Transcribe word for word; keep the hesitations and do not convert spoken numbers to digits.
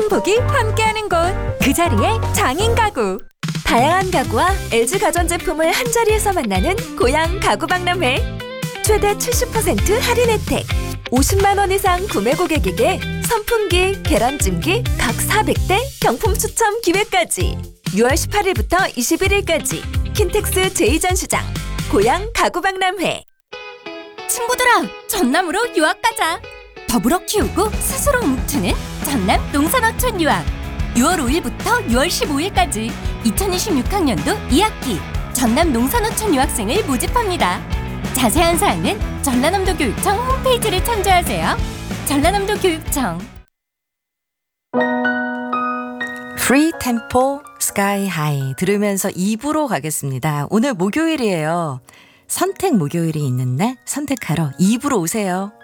행복이 함께하는 곳, 그 자리에 장인 가구. 다양한 가구와 엘지 가전제품을 한자리에서 만나는 고양 가구박람회. 최대 칠십 퍼센트 할인 혜택. 오십만 원 이상 구매 고객에게 선풍기, 계란찜기 각 사백 대 경품 추첨 기회까지. 유월 십팔일부터 이십일일까지 킨텍스 제이 전시장 고양 가구박람회. 친구들아, 전남으로 유학 가자. 더불어 키우고 스스로 움트는 전남 농산어촌 유학. 유월 오일부터 유월 십오일까지 이천이십육 학년도 이 학기 전남 농산어촌 유학생을 모집합니다. 자세한 사항은 전라남도 교육청 홈페이지를 참조하세요. 전라남도 교육청. 프리 템포 스카이 하이 들으면서 이 부로 가겠습니다. 오늘 목요일이에요. 선택 목요일이 있는 날 선택하러 이 부로 오세요.